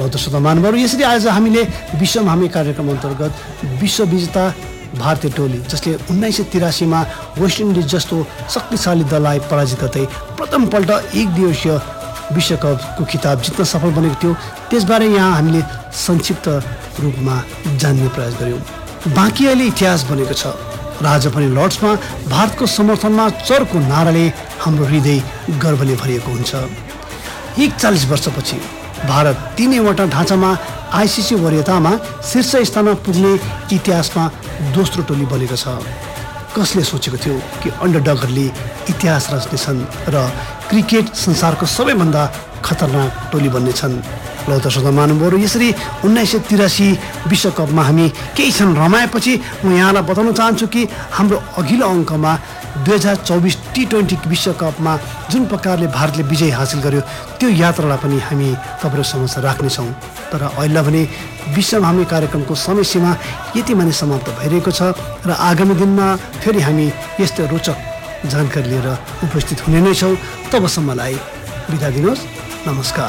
श्रोता महानुभावहरू, यसरी आज हामीले विश्वमा हामी कार्यक्रम अन्तर्गत विश्व विजेता भारतीय टोली जसले 1983 वेस्ट इन्डिज जस्तो शक्तिशाली दललाई पराजित गर्दै प्रथमपल्ट एक दिवसीय विश्वकपको खिताब जित्न सफल बनेको थियो, त्यसबारे यहाँ हामीले संक्षिप्त रूपमा जान्ने प्रयास गऱ्यौँ। बाँकी अहिले इतिहास बनेको छ र आज पनि लर्ड्समा भारतको समर्थनमा चर्को नाराले हाम्रो हृदय गर्वले भरिएको हुन्छ। 41 वर्षपछि भारत 3वटा ढाँचामा आइसिसी वरियतामा शीर्ष स्थानमा पुग्ने इतिहासमा दोस्रो टोली बनेको छ। कसले सोचेको थियो कि अन्डरडगहरूले इतिहास रच्नेछन् र क्रिकेट संसारको सबैभन्दा खतरनाक टोली बन्नेछन्। लौत श्रोता महानुभावहरू, यसरी 1983 विश्वकपमा हामी केही क्षण रमाएपछि म यहाँलाई बताउन चाहन्छु कि हाम्रो अघिल्लो अङ्कमा 2024 T20 विश्वकपमा जुन प्रकारले भारतले विजय हासिल गर्यो त्यो यात्रालाई पनि हामी तपाईँहरू समक्ष राख्नेछौँ। तर अहिले भने विश्वमा हामी कार्यक्रमको समय सीमा यति माने समाप्त भइरहेको छ र आगामी दिनमा फेरि हामी यस्तो रोचक जानकारी लिएर उपस्थित हुने नै छौँ। तबसम्मलाई बिदा दिनुहोस्। नमस्कार।